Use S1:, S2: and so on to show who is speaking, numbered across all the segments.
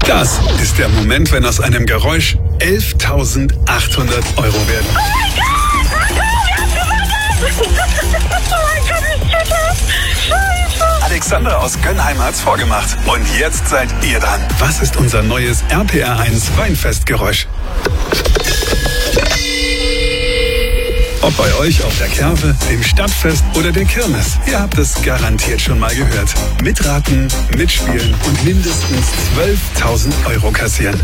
S1: Das ist der Moment, wenn aus einem Geräusch 11.800 Euro werden.
S2: Oh mein Gott! Scheiße!
S1: Alexandra aus Gönnheim hat's vorgemacht. Und jetzt seid ihr dran. Was ist unser neues RPR1 Weinfestgeräusch? Ob bei euch auf der Kerwe, dem Stadtfest oder der Kirmes. Ihr habt es garantiert schon mal gehört. Mitraten, mitspielen und mindestens 12.000 Euro kassieren.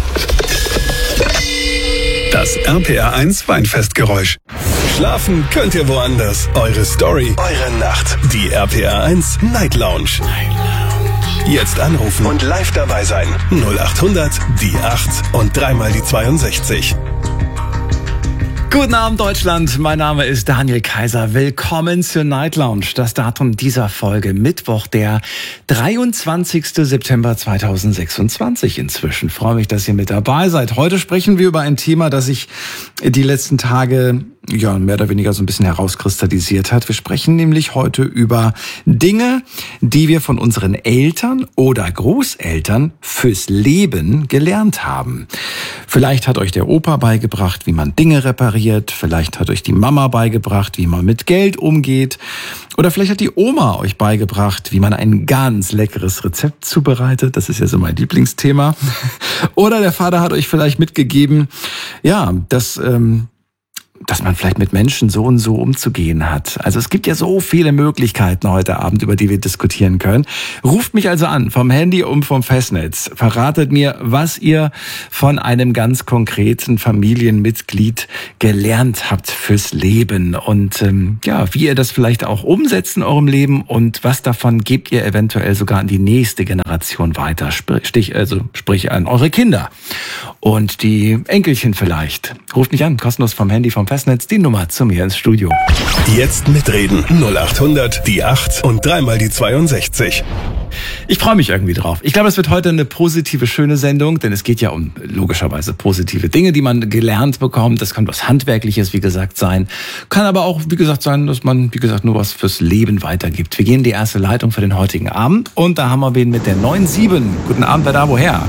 S1: Das RPR1 Weinfestgeräusch. Schlafen könnt ihr woanders. Eure Story, eure Nacht. Die RPR1 Night Lounge. Jetzt anrufen und live dabei sein. 0800 die 8 und dreimal die 62.
S3: Guten Abend, Deutschland. Mein Name ist Daniel Kaiser. Willkommen zur Night Lounge. Das Datum dieser Folge: Mittwoch, der 23. September 2026 inzwischen. Ich freue mich, dass ihr mit dabei seid. Heute sprechen wir über ein Thema, das sich die letzten Tage mehr oder weniger so ein bisschen herauskristallisiert hat. Wir sprechen nämlich heute über Dinge, die wir von unseren Eltern oder Großeltern fürs Leben gelernt haben. Vielleicht hat euch der Opa beigebracht, wie man Dinge repariert. Vielleicht hat euch die Mama beigebracht, wie man mit Geld umgeht. Oder vielleicht hat die Oma euch beigebracht, wie man ein ganz leckeres Rezept zubereitet. Das ist ja so mein Lieblingsthema. Oder der Vater hat euch vielleicht mitgegeben, dass man vielleicht mit Menschen so und so umzugehen hat. Also es gibt ja so viele Möglichkeiten heute Abend, über die wir diskutieren können. Ruft mich also an, vom Handy und vom Festnetz. Verratet mir, was ihr von einem ganz konkreten Familienmitglied gelernt habt fürs Leben. Und wie ihr das vielleicht auch umsetzt in eurem Leben und was davon gebt ihr eventuell sogar an die nächste Generation weiter. Sprich an eure Kinder und die Enkelchen vielleicht. Ruft mich an, kostenlos vom Handy, vom Festnetz, die Nummer zu mir ins Studio.
S1: Jetzt mitreden. 0800 die 8 und dreimal die 62.
S3: Ich freue mich irgendwie drauf. Ich glaube, es wird heute eine positive, schöne Sendung, denn es geht ja um logischerweise positive Dinge, die man gelernt bekommt. Das kann was Handwerkliches, wie gesagt, sein. Kann aber auch, wie gesagt, sein, dass man, wie gesagt, nur was fürs Leben weitergibt. Wir gehen in die erste Leitung für den heutigen Abend und da haben wir wen mit der 97. Guten Abend, wer da, woher?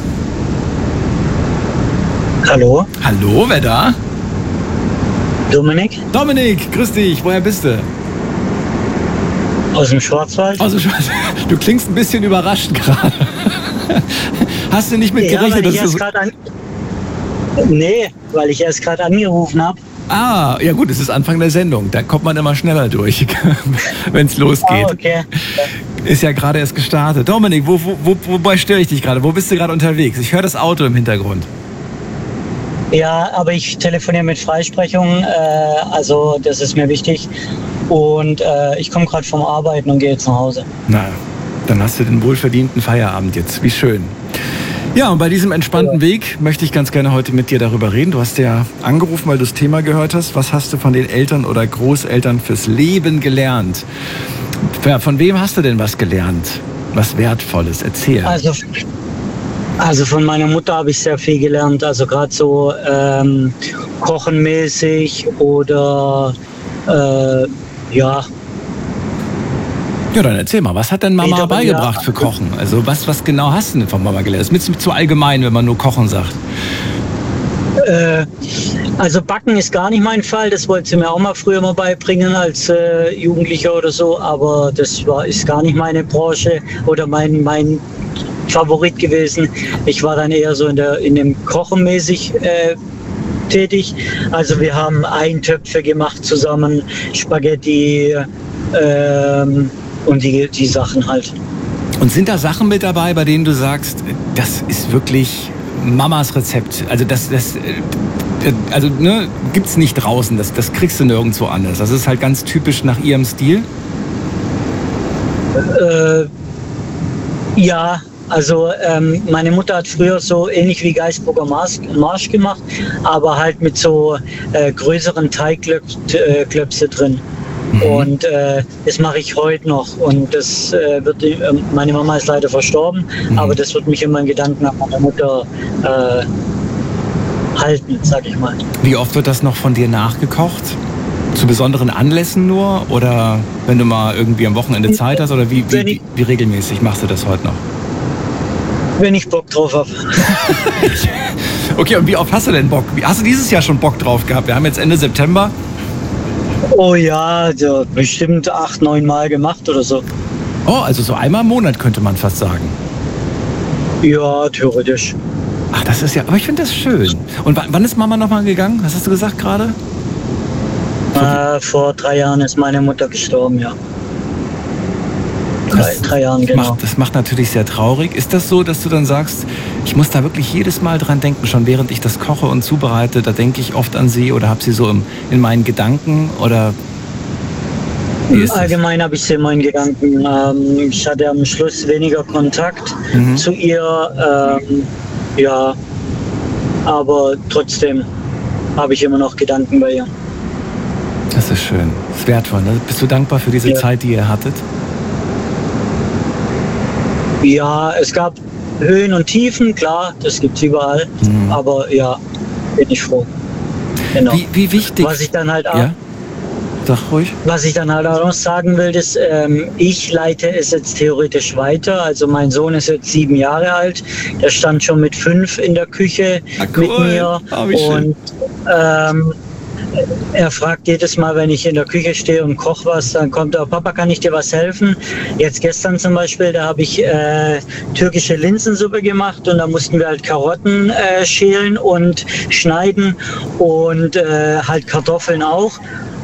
S4: Hallo?
S3: Hallo, wer da?
S4: Dominik?
S3: Dominik, grüß dich. Woher bist du?
S4: Aus dem Schwarzwald.
S3: Du klingst ein bisschen überrascht gerade. Hast du nicht mit gerechnet, dass du...
S4: Nee, weil ich erst gerade angerufen habe.
S3: Ah, ja gut, es ist Anfang der Sendung. Da kommt man immer schneller durch, wenn es losgeht.
S4: Oh, okay.
S3: Ist ja gerade erst gestartet. Dominik, wobei störe ich dich gerade? Wo bist du gerade unterwegs? Ich höre das Auto im Hintergrund.
S4: Ja, aber ich telefoniere mit Freisprechung, also das ist mir wichtig. Und ich komme gerade vom Arbeiten und gehe jetzt nach Hause.
S3: Na, dann hast du den wohlverdienten Feierabend jetzt. Wie schön. Ja, und bei diesem entspannten Weg möchte ich ganz gerne heute mit dir darüber reden. Du hast ja angerufen, weil du das Thema gehört hast. Was hast du von den Eltern oder Großeltern fürs Leben gelernt? Von wem hast du denn was gelernt? Was Wertvolles? Erzähl.
S4: Also von meiner Mutter habe ich sehr viel gelernt, also gerade so kochenmäßig oder
S3: Ja, dann erzähl mal, was hat denn Mama beigebracht für Kochen? Also was genau hast du denn von Mama gelernt? Das ist mir zu allgemein, wenn man nur Kochen sagt.
S4: Also Backen ist gar nicht mein Fall, das wollte sie mir auch mal früher mal beibringen als Jugendlicher oder so, aber das ist gar nicht meine Branche oder mein Favorit gewesen. Ich war dann eher so in dem Kochen mäßig tätig. Also wir haben Eintöpfe gemacht zusammen, Spaghetti und die Sachen halt.
S3: Und sind da Sachen mit dabei, bei denen du sagst, das ist wirklich Mamas Rezept? Also gibt's nicht draußen, das kriegst du nirgendwo anders. Das ist halt ganz typisch nach ihrem Stil?
S4: Ja, also meine Mutter hat früher so ähnlich wie Geisburger Marsch gemacht, aber halt mit so größeren Teigklöpse drin. Und das mache ich heute noch und das meine Mama ist leider verstorben, aber das wird mich immer in Gedanken an meine Mutter halten, sag ich mal.
S3: Wie oft wird das noch von dir nachgekocht? Zu besonderen Anlässen nur oder wenn du mal irgendwie am Wochenende Zeit hast oder wie regelmäßig machst du das heute noch?
S4: Wenn ich Bock drauf habe.
S3: Okay, und wie oft hast du denn Bock? Hast du dieses Jahr schon Bock drauf gehabt? Wir haben jetzt Ende September.
S4: Oh ja, bestimmt 8, 9 Mal gemacht oder so.
S3: Oh, also so einmal im Monat könnte man fast sagen.
S4: Ja, theoretisch.
S3: Ach, das ist ja, aber ich finde das schön. Und wann ist Mama nochmal gegangen? Was hast du gesagt gerade?
S4: Vor 3 Jahren ist meine Mutter gestorben, ja. Drei Jahren, genau.
S3: Das macht natürlich sehr traurig. Ist das so, dass du dann sagst, ich muss da wirklich jedes Mal dran denken, schon während ich das koche und zubereite, da denke ich oft an sie oder habe sie so in meinen Gedanken oder wie ist das?
S4: Allgemein habe ich sie in meinen Gedanken. Ich hatte am Schluss weniger Kontakt zu ihr, ja, aber trotzdem habe ich immer noch Gedanken bei ihr.
S3: Das ist schön, das ist wertvoll. Ne? Bist du dankbar für diese Zeit, die ihr hattet?
S4: Ja, es gab Höhen und Tiefen, klar, das gibt es überall. Aber ja, bin ich froh. Genau.
S3: Wie wichtig?
S4: Was ich dann halt auch,
S3: ja? Sag ruhig.
S4: Was ich dann halt auch noch sagen will, ist, ich leite es jetzt theoretisch weiter. Also mein Sohn ist jetzt 7 Jahre alt. Der stand schon mit 5 in der Küche mit mir.
S3: Oh, wie schön.
S4: Und er fragt jedes Mal, wenn ich in der Küche stehe und koche was, dann kommt er, Papa, kann ich dir was helfen? Jetzt gestern zum Beispiel, da habe ich türkische Linsensuppe gemacht und da mussten wir halt Karotten schälen und schneiden und halt Kartoffeln auch.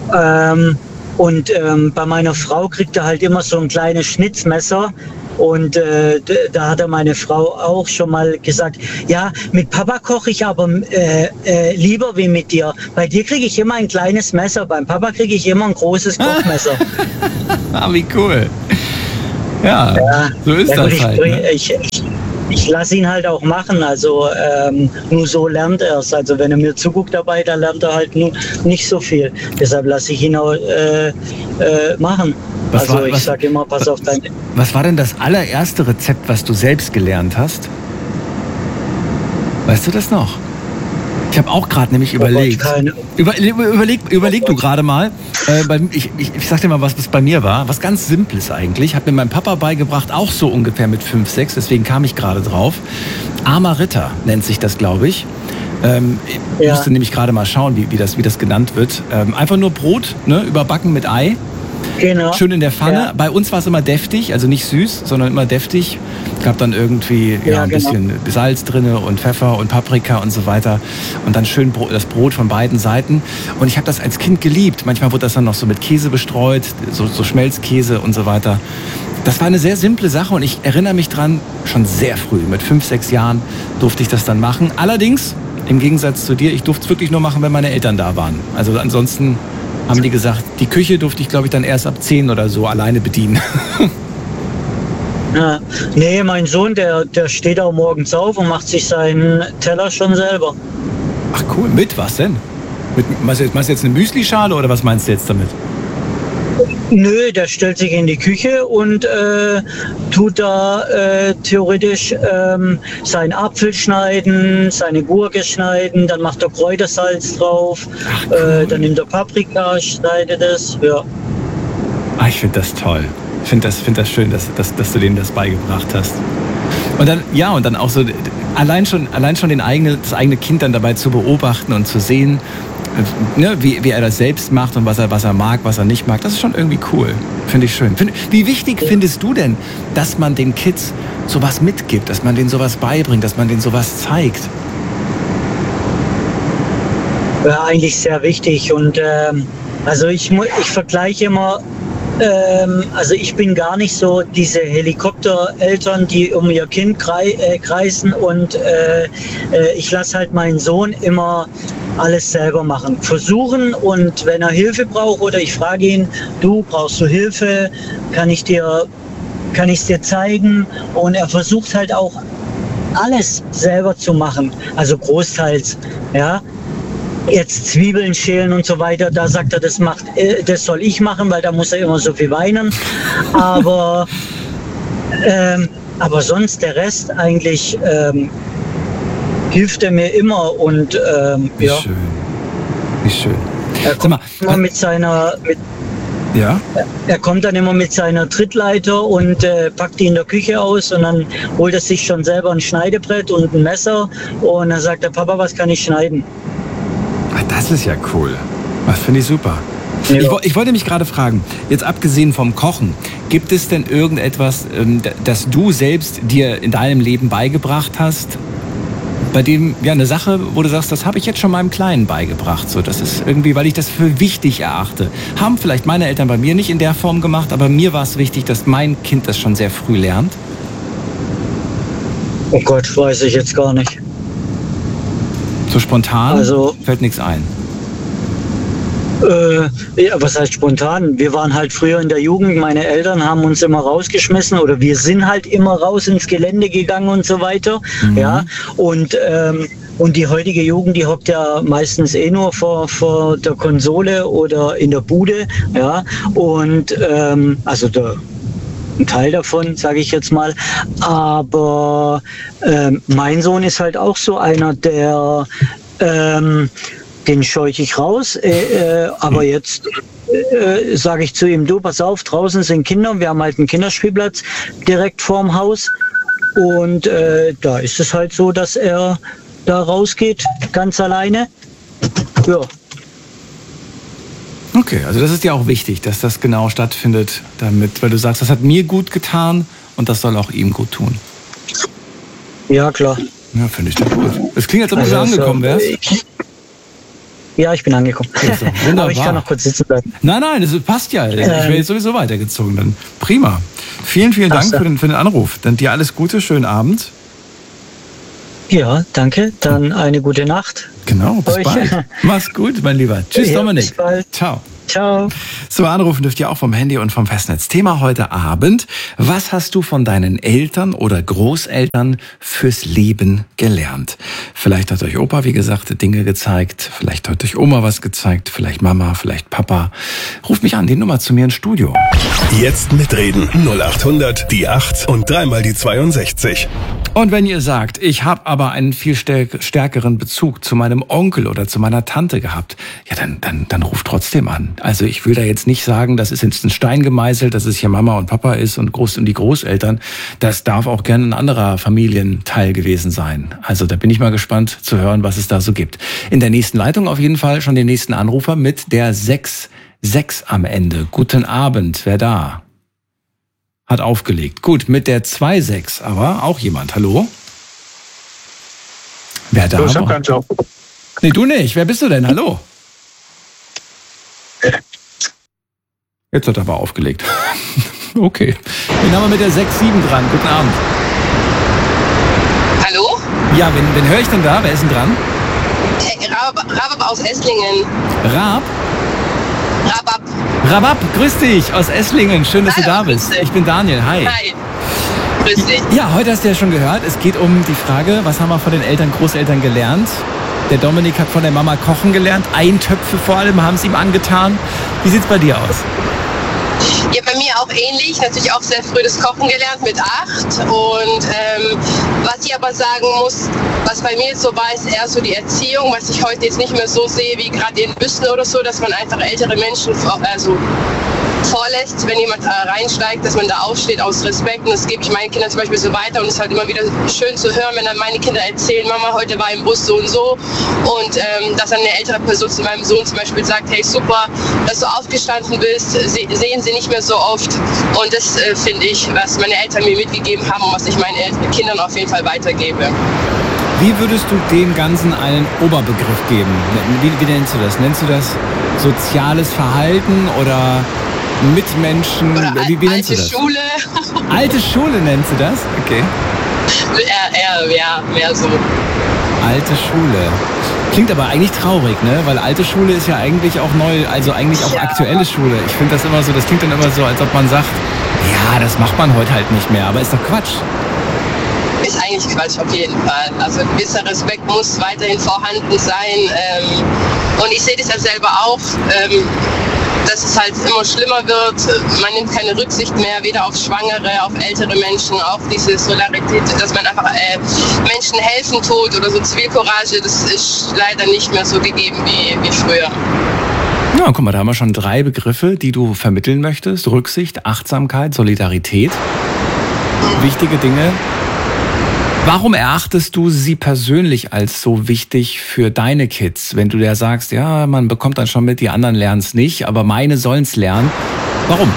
S4: Bei meiner Frau kriegt er halt immer so ein kleines Schnitzmesser. Und da hat meine Frau auch schon mal gesagt, ja, mit Papa koche ich aber lieber wie mit dir. Bei dir kriege ich immer ein kleines Messer, beim Papa kriege ich immer ein großes Kochmesser.
S3: Wie cool. Ja, so ist das
S4: gut,
S3: halt. Ne?
S4: Ich lasse ihn halt auch machen, also nur so lernt er es. Also wenn er mir zuguckt dabei, dann lernt er halt nur nicht so viel. Deshalb lasse ich ihn auch machen. Ich sage immer, pass auf dein...
S3: Was war denn das allererste Rezept, was du selbst gelernt hast? Weißt du das noch? Ich habe auch gerade nämlich überlegt. Überleg du gerade mal. Ich sag dir mal, was das bei mir war. Was ganz Simples eigentlich. Hat mir mein Papa beigebracht, auch so ungefähr mit 5, 6. Deswegen kam ich gerade drauf. Armer Ritter nennt sich das, glaube ich. Ich musste nämlich gerade mal schauen, wie das genannt wird. Einfach nur Brot, ne, überbacken mit Ei.
S4: Genau.
S3: Schön in der Pfanne.
S4: Ja.
S3: Bei uns war es immer deftig, also nicht süß, sondern immer deftig. Gab dann irgendwie ein bisschen Salz drin und Pfeffer und Paprika und so weiter. Und dann schön das Brot von beiden Seiten. Und ich habe das als Kind geliebt. Manchmal wurde das dann noch so mit Käse bestreut, so Schmelzkäse und so weiter. Das war eine sehr simple Sache und ich erinnere mich dran, schon sehr früh, mit 5, 6 Jahren durfte ich das dann machen. Allerdings, im Gegensatz zu dir, ich durfte es wirklich nur machen, wenn meine Eltern da waren. Also ansonsten haben die gesagt, die Küche durfte ich, glaube ich, dann erst ab 10 oder so alleine bedienen.
S4: Ja. Nee, mein Sohn, der steht auch morgens auf und macht sich seinen Teller schon selber.
S3: Ach cool, mit was denn? Meinst du jetzt eine Müslischale oder was meinst du jetzt damit?
S4: Nö, der stellt sich in die Küche und tut da theoretisch seinen Apfel schneiden, seine Gurke schneiden, dann macht er Kräutersalz drauf, cool. Dann nimmt er Paprika, schneidet es, ja.
S3: Ich finde das toll. Ich finde das schön, dass du denen das beigebracht hast. Und dann auch so, allein schon das eigene Kind dann dabei zu beobachten und zu sehen, ne, wie er das selbst macht und was er mag, was er nicht mag, das ist schon irgendwie cool. Finde ich schön. Wie wichtig findest du denn, dass man den Kids sowas mitgibt, dass man denen sowas beibringt, dass man denen sowas zeigt?
S4: Ja, eigentlich sehr wichtig. Und also ich vergleiche immer, also ich bin gar nicht so diese Helikoptereltern, die um ihr Kind kreisen und ich lasse halt meinen Sohn immer alles selber machen. Versuchen, und wenn er Hilfe braucht oder ich frage ihn, du, brauchst du Hilfe, kann ich es dir zeigen, und er versucht halt auch alles selber zu machen, also großteils, ja. Jetzt Zwiebeln schälen und so weiter, da sagt er, das soll ich machen, weil da muss er immer so viel weinen. Aber sonst der Rest eigentlich hilft er mir immer und
S3: Wie schön. Wie schön.
S4: Er kommt immer mit
S3: Ja?
S4: Er kommt dann immer mit seiner Trittleiter und packt die in der Küche aus und dann holt er sich schon selber ein Schneidebrett und ein Messer und dann sagt der Papa, was kann ich schneiden?
S3: Ach, das ist ja cool. Das finde ich super.
S4: Ja.
S3: Ich wollte mich gerade fragen, jetzt abgesehen vom Kochen, gibt es denn irgendetwas, das du selbst dir in deinem Leben beigebracht hast, bei dem, ja, eine Sache, wo du sagst, das habe ich jetzt schon meinem Kleinen beigebracht. So, das ist irgendwie, weil ich das für wichtig erachte. Haben vielleicht meine Eltern bei mir nicht in der Form gemacht, aber mir war es wichtig, dass mein Kind das schon sehr früh lernt.
S4: Oh Gott, weiß ich jetzt gar nicht.
S3: So spontan fällt nichts ein.
S4: Ja, was heißt spontan? Wir waren halt früher in der Jugend, meine Eltern haben uns immer rausgeschmissen oder wir sind halt immer raus ins Gelände gegangen und so weiter. Mhm. Ja, und die heutige Jugend, die hockt ja meistens nur vor der Konsole oder in der Bude. Ja, und also ein Teil davon, sage ich jetzt mal. Aber mein Sohn ist halt auch so einer, der den scheuche ich raus, aber jetzt sage ich zu ihm, du, pass auf, draußen sind Kinder, wir haben halt einen Kinderspielplatz direkt vorm Haus und da ist es halt so, dass er da rausgeht, ganz alleine. Ja.
S3: Okay, also das ist ja auch wichtig, dass das genau stattfindet, damit, weil du sagst, das hat mir gut getan und das soll auch ihm gut tun.
S4: Ja, klar.
S3: Ja, finde ich doch gut. Es klingt, als ob du so angekommen wärst.
S4: Ja, ich bin angekommen.
S3: Also, wunderbar.
S4: Aber ich kann noch kurz sitzen bleiben.
S3: Nein, das passt ja. Ich werde jetzt sowieso weitergezogen. Dann. Prima. Vielen Dank für den Anruf. Dann dir alles Gute, schönen Abend.
S4: Ja, danke. Dann eine gute Nacht.
S3: Genau, bis bald. Mach's gut, mein Lieber. Tschüss, ja, Dominik.
S4: Bis bald.
S3: Ciao.
S4: Ciao.
S3: So, anrufen dürft ihr auch vom Handy und vom Festnetz. Thema heute Abend: Was hast du von deinen Eltern oder Großeltern fürs Leben gelernt? Vielleicht hat euch Opa, wie gesagt, Dinge gezeigt. Vielleicht hat euch Oma was gezeigt. Vielleicht Mama, vielleicht Papa. Ruft mich an, die Nummer zu mir ins Studio.
S1: Jetzt mitreden. 0800 die 8 und dreimal die 62.
S3: Und wenn ihr sagt, ich habe aber einen viel stärkeren Bezug zu meinem Onkel oder zu meiner Tante gehabt, ja, dann ruft trotzdem an. Also ich will da jetzt nicht sagen, das ist jetzt ein Stein gemeißelt, dass es hier Mama und Papa ist und die Großeltern. Das darf auch gerne ein anderer Familienteil gewesen sein. Also da bin ich mal gespannt zu hören, was es da so gibt. In der nächsten Leitung auf jeden Fall schon den nächsten Anrufer mit der 6 am Ende. Guten Abend, wer da? Hat aufgelegt. Gut, mit der 2-6 aber auch jemand. Hallo? Wer da?
S5: Ich hab keinen Job.
S3: Nee, du nicht. Wer bist du denn? Hallo? Jetzt hat er aber aufgelegt. Okay. Wen haben wir mit der 6-7 dran? Guten Abend.
S2: Hallo?
S3: Ja, wen höre ich denn da? Wer ist denn dran?
S2: Rabab aus Esslingen.
S3: Rabab, grüß dich aus Esslingen. Schön, dass du da bist. Ich bin Daniel. Hi.
S2: Hi. Grüß dich.
S3: Ja, heute hast du ja schon gehört, es geht um die Frage, was haben wir von den Eltern, Großeltern gelernt? Der Dominik hat von der Mama kochen gelernt. Eintöpfe vor allem haben es ihm angetan. Wie sieht's bei dir aus?
S2: Ja, bei mir auch ähnlich. Natürlich auch sehr früh das Kochen gelernt mit 8. Und was ich aber sagen muss, was bei mir jetzt so war, ist eher so die Erziehung, was ich heute jetzt nicht mehr so sehe wie gerade in Büsten oder so, dass man einfach ältere Menschen vorlässt, wenn jemand reinsteigt, dass man da aufsteht aus Respekt. Und das gebe ich meinen Kindern zum Beispiel so weiter. Und es ist halt immer wieder schön zu hören, wenn dann meine Kinder erzählen, Mama, heute war im Bus so und so. Und dass dann eine ältere Person zu meinem Sohn zum Beispiel sagt, hey, super, dass du aufgestanden bist, sehen sie nicht mehr so oft. Und das finde ich, was meine Eltern mir mitgegeben haben und was ich meinen Kindern auf jeden Fall weitergebe.
S3: Wie würdest du dem Ganzen einen Oberbegriff geben? Wie nennst du das? Nennst du das soziales Verhalten oder Mitmenschen?
S2: Oder
S3: wie nennst du das?
S2: Alte Schule.
S3: Alte Schule nennst du das? Okay.
S2: Ja, mehr so.
S3: Alte Schule. Klingt aber eigentlich traurig, ne? Weil alte Schule ist ja eigentlich auch neu, also eigentlich auch aktuelle Schule. Ich finde das immer so, das klingt dann immer so, als ob man sagt, ja, das macht man heute halt nicht mehr, aber ist doch Quatsch.
S2: Ist eigentlich Quatsch, auf jeden Fall. Also ein gewisser Respekt muss weiterhin vorhanden sein. Und ich sehe das ja selber auch, dass es halt immer schlimmer wird. Man nimmt keine Rücksicht mehr, weder auf Schwangere, auf ältere Menschen, auf diese Solidarität, dass man einfach Menschen helfen tut oder so Zivilcourage. Das ist leider nicht mehr so gegeben wie früher.
S3: Ja, guck mal, da haben wir schon 3 Begriffe, die du vermitteln möchtest. Rücksicht, Achtsamkeit, Solidarität. Wichtige Dinge. Warum erachtest du sie persönlich als so wichtig für deine Kids? Wenn du dir sagst, ja, man bekommt dann schon mit, die anderen lernen es nicht, aber meine sollen es lernen. Warum?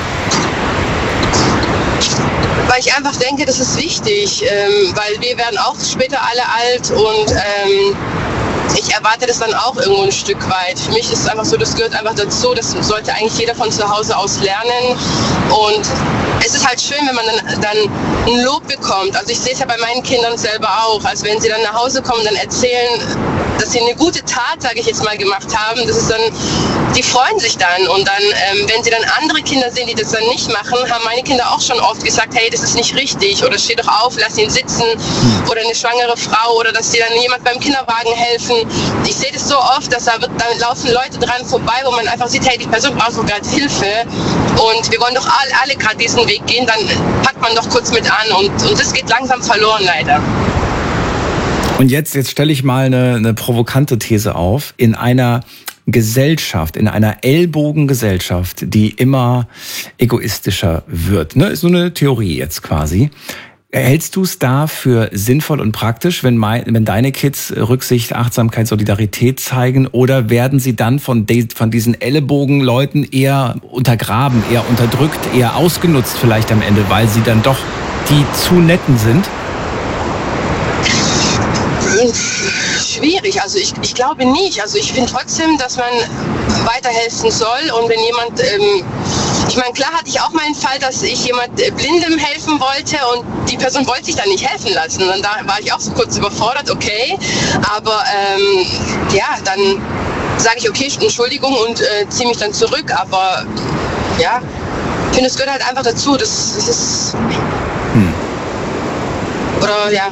S2: Weil ich einfach denke, das ist wichtig, weil wir werden auch später alle alt und ich erwarte das dann auch irgendwo ein Stück weit. Für mich ist es einfach so, das gehört einfach dazu, das sollte eigentlich jeder von zu Hause aus lernen und es ist halt schön, wenn man dann ein Lob bekommt. Also ich sehe es ja bei meinen Kindern selber auch, also wenn sie dann nach Hause kommen, dann erzählen, dass sie eine gute Tat, sage ich jetzt mal, gemacht haben, das ist dann, die freuen sich dann und dann, wenn sie dann andere Kinder sehen, die das dann nicht machen, haben meine Kinder auch schon oft gesagt, hey, das ist nicht richtig oder steh doch auf, lass ihn sitzen oder eine schwangere Frau oder dass sie dann jemand beim Kinderwagen helfen. Ich sehe das so oft, dass da laufen Leute dran vorbei, wo man einfach sieht, hey, die Person braucht doch gerade Hilfe und wir wollen doch alle gerade diesen Weg gehen, dann packt man doch kurz mit an und das geht langsam verloren leider.
S3: Und jetzt stelle ich mal eine provokante These auf. In einer Gesellschaft, in einer Ellbogengesellschaft, die immer egoistischer wird, ne, ist so eine Theorie jetzt quasi. Hältst du es da für sinnvoll und praktisch, wenn deine Kids Rücksicht, Achtsamkeit, Solidarität zeigen, oder werden sie dann von diesen Ellenbogenleuten eher untergraben, eher unterdrückt, eher ausgenutzt vielleicht am Ende, weil sie dann doch die zu netten sind?
S2: Schwierig, also ich glaube nicht. Also ich finde trotzdem, dass man weiterhelfen soll und wenn jemand, ich meine, klar hatte ich auch mal einen Fall, dass ich jemand Blindem helfen wollte und die Person wollte sich dann nicht helfen lassen. Und da war ich auch so kurz überfordert, okay, aber ja, dann sage ich, okay, Entschuldigung und ziehe mich dann zurück, aber ja, ich finde, es gehört halt einfach dazu, das ist oder ja.